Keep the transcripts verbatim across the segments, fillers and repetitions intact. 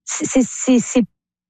c'est, c'est, c'est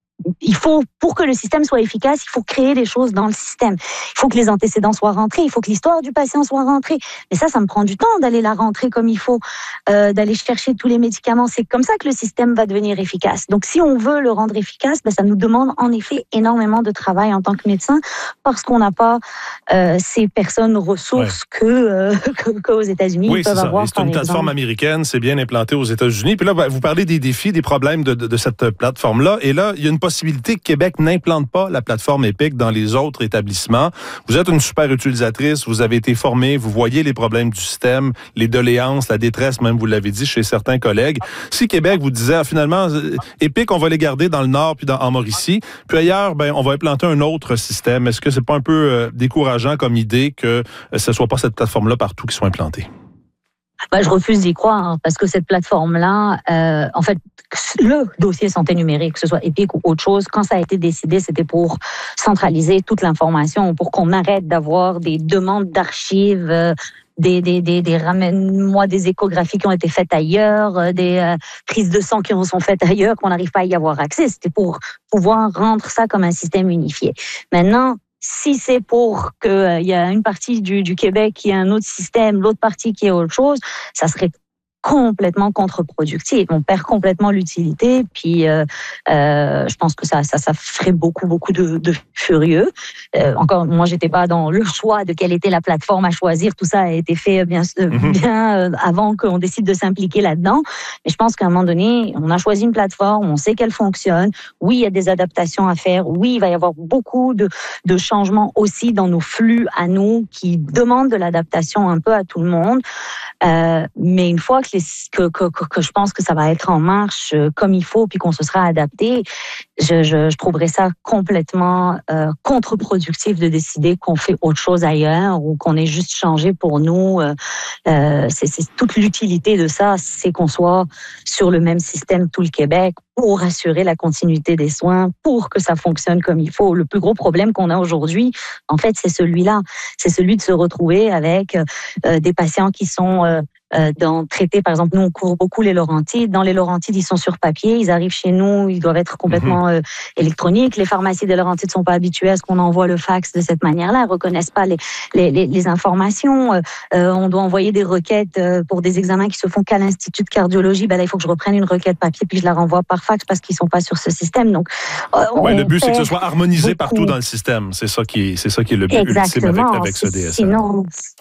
il faut, pour que le système soit efficace, il faut créer des choses dans le système. Il faut que les antécédents soient rentrés, il faut que l'histoire du patient soit rentrée. Mais ça, ça me prend du temps d'aller la rentrer comme il faut, euh, d'aller chercher tous les médicaments. C'est comme ça que le système va devenir efficace. Donc, si on veut le rendre efficace, ben, ça nous demande en effet énormément de travail en tant que médecin parce qu'on n'a pas euh, ces personnes ressources ouais. que, euh, que qu'aux États-Unis oui, ils peuvent c'est ça. avoir. Et c'est une plateforme américaine, c'est bien implanté aux États-Unis. Puis là, vous parlez des défis, des problèmes de, de, de cette plateforme-là. Et là, il y a une possibilité que Québec n'implante pas la plateforme Epic dans les autres établissements. Vous êtes une super utilisatrice, vous avez été formée, vous voyez les problèmes du système, les doléances, la détresse, même vous l'avez dit, chez certains collègues. Si Québec vous disait, ah, finalement, Epic, on va les garder dans le Nord puis dans, en Mauricie, puis ailleurs, ben, on va implanter un autre système. Est-ce que c'est pas un peu euh, décourageant comme idée que euh, ce soit pas cette plateforme-là partout qui soit implantée? Ben, je refuse d'y croire hein, parce que cette plateforme-là, euh, en fait, le dossier santé numérique, que ce soit Epic ou autre chose, quand ça a été décidé, c'était pour centraliser toute l'information, pour qu'on arrête d'avoir des demandes d'archives, euh, des, des, des, des ramène-moi des échographies qui ont été faites ailleurs, euh, des euh, prises de sang qui sont faites ailleurs, qu'on n'arrive pas à y avoir accès. C'était pour pouvoir rendre ça comme un système unifié. Maintenant, si c'est pour qu'il euh, y a une partie du, du Québec qui a un autre système, l'autre partie qui est autre chose, ça serait complètement contre-productif. On perd complètement l'utilité. Puis, euh, euh, je pense que ça, ça, ça ferait beaucoup, beaucoup de, de furieux. Euh, encore, moi, j'étais pas dans le choix de quelle était la plateforme à choisir. Tout ça a été fait bien, mm-hmm. bien euh, avant qu'on décide de s'impliquer là-dedans. Mais je pense qu'à un moment donné, on a choisi une plateforme, on sait qu'elle fonctionne. Oui, il y a des adaptations à faire. Oui, il va y avoir beaucoup de, de changements aussi dans nos flux à nous qui demandent de l'adaptation un peu à tout le monde. Euh, mais une fois que, les, que, que, que je pense que ça va être en marche euh, comme il faut, puis qu'on se sera adapté, je, je, je trouverais ça complètement euh, contre-productif de décider qu'on fait autre chose ailleurs ou qu'on ait juste changé pour nous. Euh, euh, c'est, c'est toute l'utilité de ça, c'est qu'on soit sur le même système tout le Québec pour assurer la continuité des soins, pour que ça fonctionne comme il faut. Le plus gros problème qu'on a aujourd'hui, en fait, c'est celui-là. C'est celui de se retrouver avec euh, des patients qui sont euh, euh, dans, traités, par exemple, nous, on couvre beaucoup les Laurentides. Dans les Laurentides, ils sont sur papier, ils arrivent chez nous, ils doivent être complètement euh, électroniques. Les pharmacies des Laurentides ne sont pas habituées à ce qu'on envoie le fax de cette manière-là, elles ne reconnaissent pas les, les, les, les informations. Euh, on doit envoyer des requêtes euh, pour des examens qui se font qu'à l'Institut de cardiologie. Ben là, il faut que je reprenne une requête papier puis je la renvoie par fax parce qu'ils sont pas sur ce système. Donc, euh, ouais, le but c'est que ce soit harmonisé beaucoup. Partout dans le système. C'est ça qui, c'est ça qui est le but ultime avec, avec ce D S M. Sinon,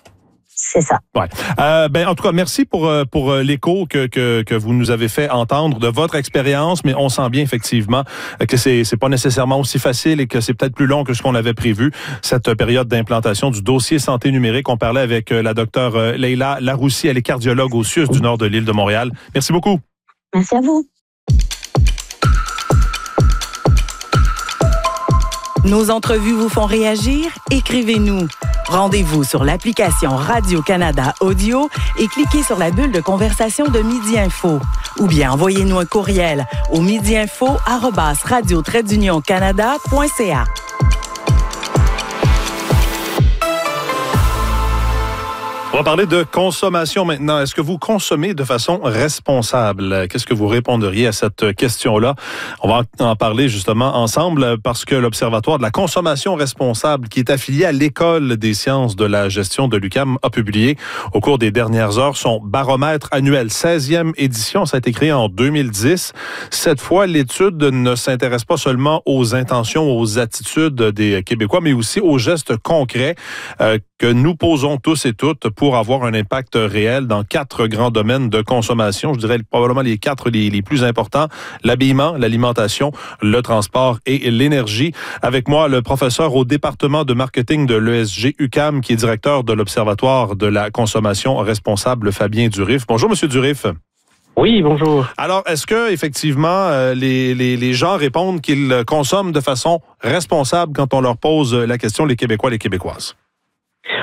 c'est ça. Ouais. Euh, ben en tout cas, merci pour pour l'écho que que que vous nous avez fait entendre de votre expérience, mais on sent bien effectivement que c'est c'est pas nécessairement aussi facile et que c'est peut-être plus long que ce qu'on avait prévu cette période d'implantation du dossier santé numérique. On parlait avec la docteure Leila Laroussi, elle est cardiologue au C I U S du nord de l'île de Montréal. Merci beaucoup. Merci à vous. Nos entrevues vous font réagir? Écrivez-nous. Rendez-vous sur l'application Radio-Canada Audio et cliquez sur la bulle de conversation de Midi Info. Ou bien envoyez-nous un courriel au midiinfo arobase radio trait d'union canada point c a. On va parler de consommation maintenant. Est-ce que vous consommez de façon responsable? Qu'est-ce que vous répondriez à cette question-là? On va en parler justement ensemble parce que l'Observatoire de la consommation responsable, qui est affilié à l'École des sciences de la gestion de l'U Q A M, a publié au cours des dernières heures son baromètre annuel, seizième édition. Ça a été créé en deux mille dix. Cette fois, l'étude ne s'intéresse pas seulement aux intentions, aux attitudes des Québécois, mais aussi aux gestes concrets euh, que nous posons tous et toutes pour avoir un impact réel dans quatre grands domaines de consommation. Je dirais probablement les quatre les, les plus importants: l'habillement, l'alimentation, le transport et l'énergie. Avec moi, le professeur au département de marketing de l'E S G U Q A M, qui est directeur de l'Observatoire de la consommation responsable, Fabien Durif. Bonjour, Monsieur Durif. Oui, bonjour. Alors, est-ce que effectivement euh, les, les, les gens répondent qu'ils consomment de façon responsable quand on leur pose la question, les Québécois, les Québécoises?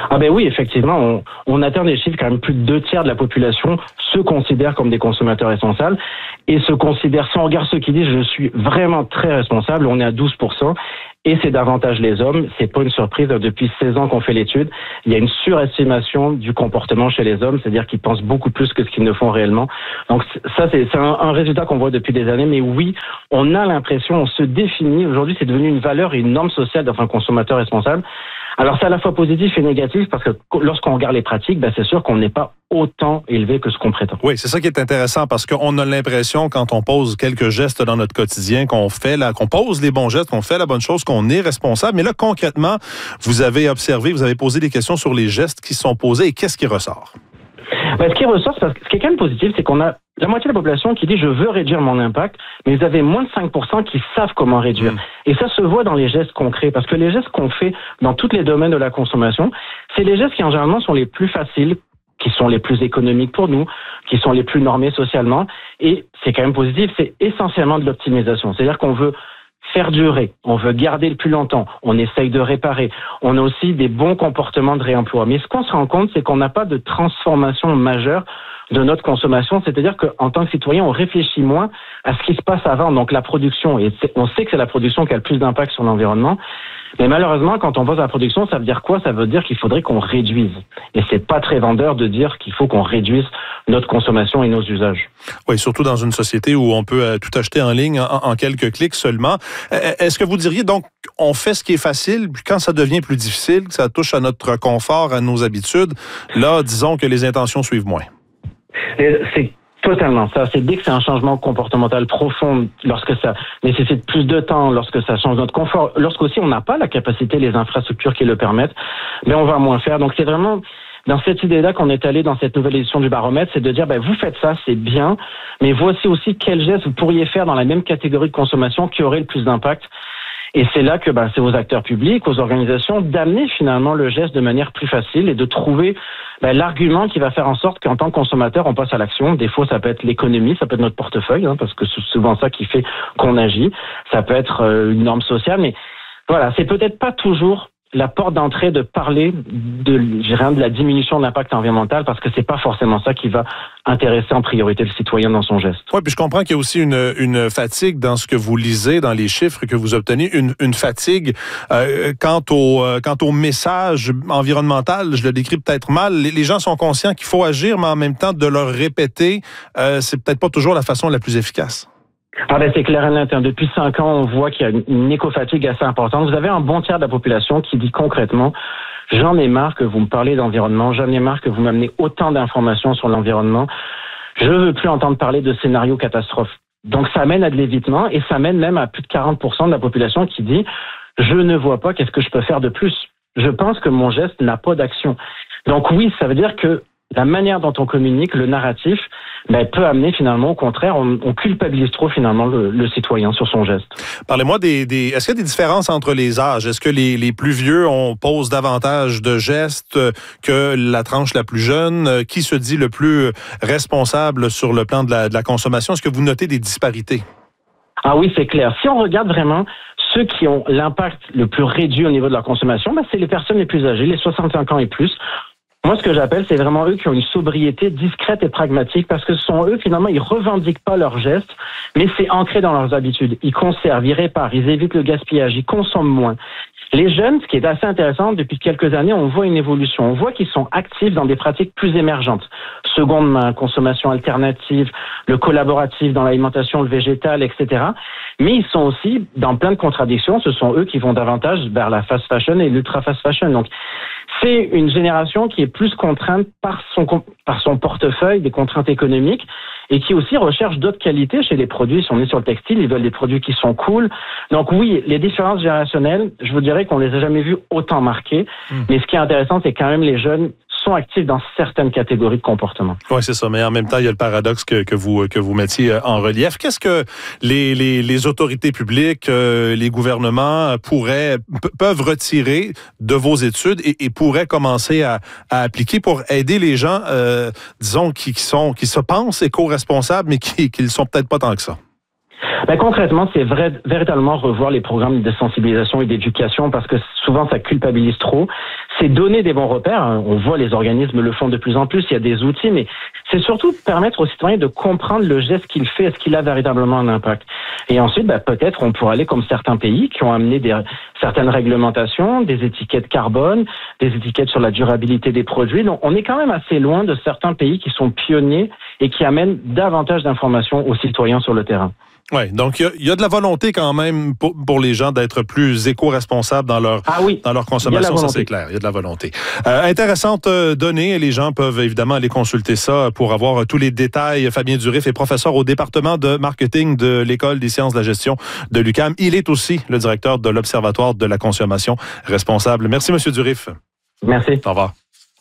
Ah ben oui, effectivement, on, on atteint des chiffres quand même plus de deux tiers de la population se considèrent comme des consommateurs responsables et se considèrent, si on regarde ceux qui disent je suis vraiment très responsable, on est à douze pour cent et c'est davantage les hommes. C'est pas une surprise, depuis seize ans qu'on fait l'étude, il y a une surestimation du comportement chez les hommes, c'est-à-dire qu'ils pensent beaucoup plus que ce qu'ils ne font réellement. Donc ça, c'est, c'est un, un résultat qu'on voit depuis des années, mais oui, on a l'impression, on se définit, aujourd'hui c'est devenu une valeur et une norme sociale d'être un consommateur responsable. Alors c'est à la fois positif et négatif parce que lorsqu'on regarde les pratiques, ben c'est sûr qu'on n'est pas autant élevé que ce qu'on prétend. Oui, c'est ça qui est intéressant parce qu'on a l'impression quand on pose quelques gestes dans notre quotidien qu'on fait la, qu'on pose les bons gestes, qu'on fait la bonne chose, qu'on est responsable. Mais là concrètement, vous avez observé, vous avez posé des questions sur les gestes qui sont posés et qu'est-ce qui ressort? Ben, ce qui ressort, c'est parce que ce qui est quand même positif, c'est qu'on a la moitié de la population qui dit je veux réduire mon impact, mais vous avez moins de cinq pour cent qui savent comment réduire. Mmh. Et ça se voit dans les gestes concrets, parce que les gestes qu'on fait dans tous les domaines de la consommation, c'est les gestes qui en général sont les plus faciles, qui sont les plus économiques pour nous, qui sont les plus normés socialement, et c'est quand même positif, c'est essentiellement de l'optimisation. C'est-à-dire qu'on veut faire durer, on veut garder le plus longtemps, on essaye de réparer, on a aussi des bons comportements de réemploi. Mais ce qu'on se rend compte, c'est qu'on n'a pas de transformation majeure de notre consommation, c'est-à-dire qu'en tant que citoyen, on réfléchit moins à ce qui se passe avant, donc la production, et on sait que c'est la production qui a le plus d'impact sur l'environnement, mais malheureusement, quand on pense à la production, ça veut dire quoi? Ça veut dire qu'il faudrait qu'on réduise. Et c'est pas très vendeur de dire qu'il faut qu'on réduise notre consommation et nos usages. Oui, surtout dans une société où on peut tout acheter en ligne en, en quelques clics seulement. Est-ce que vous diriez donc, on fait ce qui est facile, puis quand ça devient plus difficile, que ça touche à notre confort, à nos habitudes, là, disons que les intentions suivent moins? C'est totalement ça. C'est dès que c'est un changement comportemental profond, lorsque ça nécessite plus de temps, lorsque ça change notre confort, lorsqu'aussi on n'a pas la capacité, les infrastructures qui le permettent, mais on va moins faire. Donc c'est vraiment dans cette idée-là qu'on est allé dans cette nouvelle édition du baromètre, c'est de dire, ben, vous faites ça, c'est bien, mais voici aussi quels gestes vous pourriez faire dans la même catégorie de consommation qui aurait le plus d'impact. Et c'est là que ben, c'est aux acteurs publics, aux organisations, d'amener finalement le geste de manière plus facile et de trouver ben, l'argument qui va faire en sorte qu'en tant que consommateur, on passe à l'action. Des fois, ça peut être l'économie, ça peut être notre portefeuille, hein, parce que c'est souvent ça qui fait qu'on agit. Ça peut être euh, une norme sociale, mais voilà, c'est peut-être pas toujours la porte d'entrée de parler de, de la diminution de l'impact environnemental, parce que c'est pas forcément ça qui va intéresser en priorité le citoyen dans son geste. Oui, puis je comprends qu'il y a aussi une, une fatigue dans ce que vous lisez, dans les chiffres que vous obtenez, une, une fatigue euh, quant au euh, quant au message environnemental. Je le décris peut-être mal. Les, les gens sont conscients qu'il faut agir, mais en même temps de leur répéter, euh, c'est peut-être pas toujours la façon la plus efficace. Ah ben c'est clair et net. Depuis cinq ans, on voit qu'il y a une écofatigue assez importante. Vous avez un bon tiers de la population qui dit concrètement « J'en ai marre que vous me parlez d'environnement, j'en ai marre que vous m'amenez autant d'informations sur l'environnement. Je ne veux plus entendre parler de scénarios catastrophes. » Donc ça mène à de l'évitement et ça mène même à plus de quarante pour cent de la population qui dit « Je ne vois pas qu'est-ce que je peux faire de plus. Je pense que mon geste n'a pas d'action. » Donc oui, ça veut dire que la manière dont on communique, le narratif, ben, peut amener finalement, au contraire, on, on culpabilise trop finalement le, le citoyen sur son geste. Parlez-moi des, des... Est-ce qu'il y a des différences entre les âges? Est-ce que les, les plus vieux, on pose davantage de gestes que la tranche la plus jeune? Qui se dit le plus responsable sur le plan de la, de la consommation? Est-ce que vous notez des disparités? Ah oui, c'est clair. Si on regarde vraiment ceux qui ont l'impact le plus réduit au niveau de leur consommation, ben, c'est les personnes les plus âgées, les soixante-cinq ans et plus. Moi, ce que j'appelle, c'est vraiment eux qui ont une sobriété discrète et pragmatique, parce que ce sont eux, finalement, ils revendiquent pas leurs gestes, mais c'est ancré dans leurs habitudes. Ils conservent, ils réparent, ils évitent le gaspillage, ils consomment moins. Les jeunes, ce qui est assez intéressant, depuis quelques années, on voit une évolution. On voit qu'ils sont actifs dans des pratiques plus émergentes. Seconde main, consommation alternative, le collaboratif dans l'alimentation, le végétal, et cetera. Mais ils sont aussi dans plein de contradictions. Ce sont eux qui vont davantage vers la fast fashion et l'ultra fast fashion. Donc, c'est une génération qui est plus contrainte par son, par son portefeuille, des contraintes économiques, et qui aussi recherche d'autres qualités chez les produits. Si on est sur le textile, ils veulent des produits qui sont cool. Donc oui, les différences générationnelles, je vous dirais qu'on les a jamais vues autant marquées. Mmh. Mais ce qui est intéressant, c'est quand même les jeunes sont actifs dans certaines catégories de comportement. Oui, c'est ça. Mais en même temps, il y a le paradoxe que, que vous que vous mettiez en relief. Qu'est-ce que les, les, les autorités publiques, euh, les gouvernements pourraient p- peuvent retirer de vos études et, et pourraient commencer à, à appliquer pour aider les gens, euh, disons, qui, qui sont qui se pensent éco-responsables, mais qui qui ne sont peut-être pas tant que ça? Ben, concrètement, c'est vrai, véritablement revoir les programmes de sensibilisation et d'éducation parce que souvent ça culpabilise trop. C'est donner des bons repères. Hein. On voit les organismes le font de plus en plus. Il y a des outils, mais c'est surtout permettre aux citoyens de comprendre le geste qu'il fait, est-ce qu'il a véritablement un impact. Et ensuite, ben, peut-être on pourrait aller comme certains pays qui ont amené des, certaines réglementations, des étiquettes carbone, des étiquettes sur la durabilité des produits. Donc, on est quand même assez loin de certains pays qui sont pionniers et qui amènent davantage d'informations aux citoyens sur le terrain. Oui, donc il y, y a de la volonté quand même pour, pour les gens d'être plus éco-responsables dans leur, ah oui, dans leur consommation, ça c'est clair, il y a de la volonté. Euh, intéressante euh, donnée, les gens peuvent évidemment aller consulter ça pour avoir euh, tous les détails. Fabien Durif est professeur au département de marketing de l'École des sciences de la gestion de l'U Q A M. Il est aussi le directeur de l'Observatoire de la consommation responsable. Merci, M. Durif. Merci. Au revoir.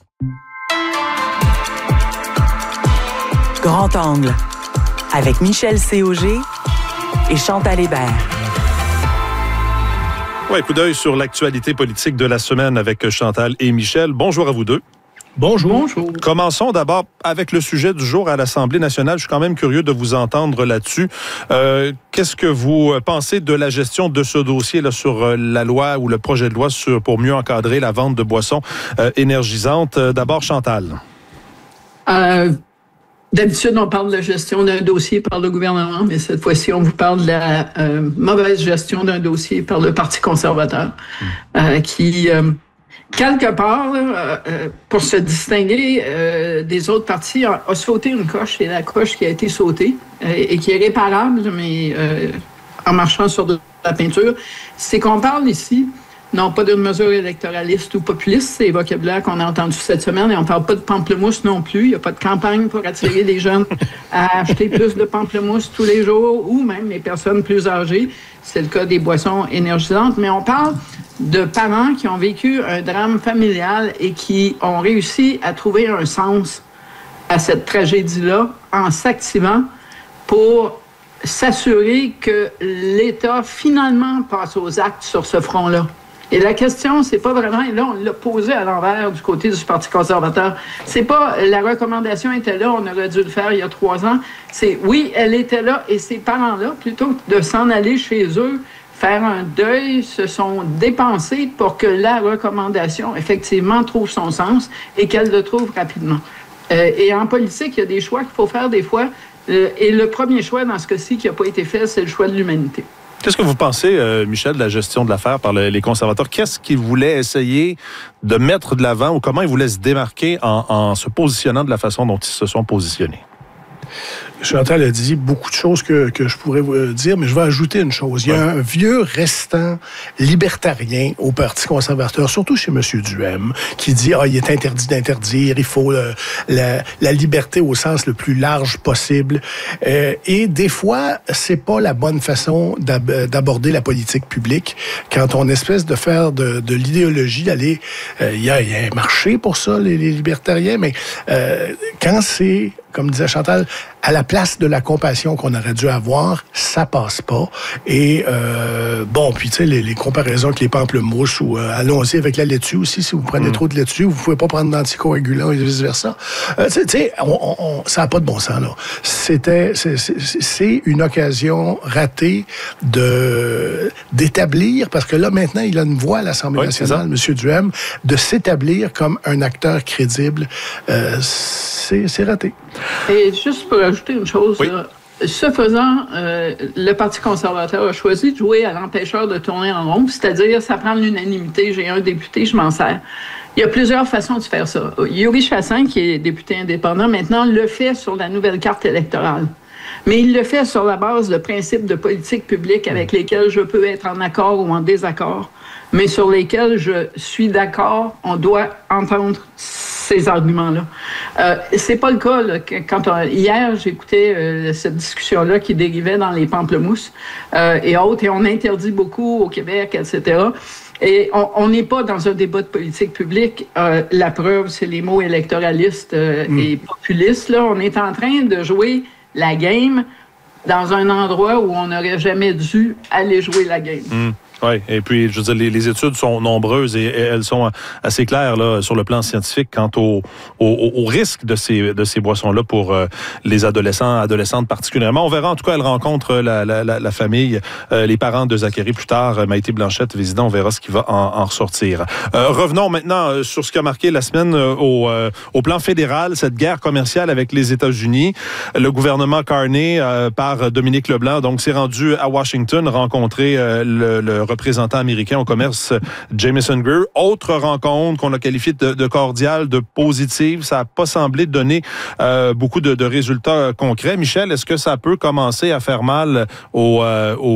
Grand Angle, avec Michel Cauger et Chantal Hébert. Oui, coup d'œil sur l'actualité politique de la semaine avec Chantal et Michel. Bonjour à vous deux. Bonjour. Bonjour. Commençons d'abord avec le sujet du jour à l'Assemblée nationale. Je suis quand même curieux de vous entendre là-dessus. Euh, qu'est-ce que vous pensez de la gestion de ce dossier là, sur la loi ou le projet de loi sur, pour mieux encadrer la vente de boissons euh, énergisantes? D'abord, Chantal. Euh... D'habitude, on parle de la gestion d'un dossier par le gouvernement, mais cette fois-ci, on vous parle de la euh, mauvaise gestion d'un dossier par le Parti conservateur, euh, qui, euh, quelque part, euh, pour se distinguer euh, des autres partis, a, a sauté une coche, et la coche qui a été sautée, euh, et qui est réparable, mais euh, en marchant sur de la peinture, c'est qu'on parle ici non pas d'une mesure électoraliste ou populiste, c'est les vocabulaires qu'on a entendus cette semaine, et on ne parle pas de pamplemousse non plus. Il n'y a pas de campagne pour attirer les jeunes à acheter plus de pamplemousse tous les jours, ou même les personnes plus âgées. C'est le cas des boissons énergisantes. Mais on parle de parents qui ont vécu un drame familial et qui ont réussi à trouver un sens à cette tragédie-là en s'activant pour s'assurer que l'État finalement passe aux actes sur ce front-là. Et la question, c'est pas vraiment, et là, on l'a posé à l'envers du côté du Parti conservateur. C'est pas, la recommandation était là, on aurait dû le faire il y a trois ans. C'est, oui, elle était là, et ces parents-là, plutôt que de s'en aller chez eux, faire un deuil, se sont dépensés pour que la recommandation, effectivement, trouve son sens et qu'elle le trouve rapidement. Euh, et en politique, il y a des choix qu'il faut faire des fois, euh, et le premier choix, dans ce cas-ci, qui n'a pas été fait, c'est le choix de l'humanité. Qu'est-ce que vous pensez, euh, Michel, de la gestion de l'affaire par le, les conservateurs? Qu'est-ce qu'ils voulaient essayer de mettre de l'avant ou comment ils voulaient se démarquer en, en se positionnant de la façon dont ils se sont positionnés? Chantal a dit beaucoup de choses que, que je pourrais vous dire, mais je vais ajouter une chose. Il y a un vieux restant libertarien au Parti conservateur, surtout chez M. Duhem, qui dit « Ah, il est interdit d'interdire, il faut euh, la, la liberté au sens le plus large possible. Euh, » Et des fois, c'est pas la bonne façon d'ab- d'aborder la politique publique quand on espèce de faire de, de l'idéologie, d'aller... Euh, il y a, il y a un marché pour ça, les, les libertariens, mais euh, quand c'est, comme disait Chantal, à la place de la compassion qu'on aurait dû avoir, ça passe pas. Et euh, bon, puis tu sais, les, les comparaisons avec les pamplemousses, ou euh, allons-y avec la laitue aussi, si vous prenez mmh. trop de laitue, vous pouvez pas prendre d'anticoagulants et vice-versa. Euh, tu sais, on, on, on, ça n'a pas de bon sens, là. C'était, c'est, c'est, c'est une occasion ratée de, d'établir, parce que là, maintenant, il a une voix à l'Assemblée oui, nationale, M. Duhem, de s'établir comme un acteur crédible. Euh, c'est, c'est raté. Et juste pour ajouter une chose, oui. là, ce faisant, euh, le Parti conservateur a choisi de jouer à l'empêcheur de tourner en rond, c'est-à-dire, ça prend l'unanimité, j'ai un député, je m'en sers. Il y a plusieurs façons de faire ça. Yuri Chassin, qui est député indépendant, maintenant, le fait sur la nouvelle carte électorale. Mais il le fait sur la base de principes de politique publique avec lesquels je peux être en accord ou en désaccord, mais sur lesquels je suis d'accord, on doit entendre ces arguments-là. Euh, c'est pas le cas, là, quand on, hier, j'écoutais euh, cette discussion-là qui dérivait dans les pamplemousses euh, et autres, et on interdit beaucoup au Québec, et cetera. Et on n'est pas dans un débat de politique publique. Euh, la preuve, c'est les mots électoralistes euh, mmh. et populistes. Là, on est en train de jouer la game dans un endroit où on n'aurait jamais dû aller jouer la game. Mmh. Oui, et puis, je veux dire, les, les études sont nombreuses et, et elles sont assez claires là, sur le plan scientifique quant au, au, au risque de ces, de ces boissons-là pour euh, les adolescents, adolescentes particulièrement. On verra, en tout cas, elle rencontre la, la, la, la famille, euh, les parents de Zachary plus tard, Maïté Blanchette, visitant, on verra ce qui va en, en ressortir. Euh, revenons maintenant sur ce qui a marqué la semaine euh, au, euh, au plan fédéral, cette guerre commerciale avec les États-Unis. Le gouvernement Carney, euh, par Dominique Leblanc, donc s'est rendu à Washington rencontrer euh, le, le représentant américain au commerce, Jameson Greer. Autre rencontre qu'on a qualifiée de, de cordiale, de positive. Ça n'a pas semblé donner euh, beaucoup de, de résultats concrets. Michel, est-ce que ça peut commencer à faire mal aux, euh, aux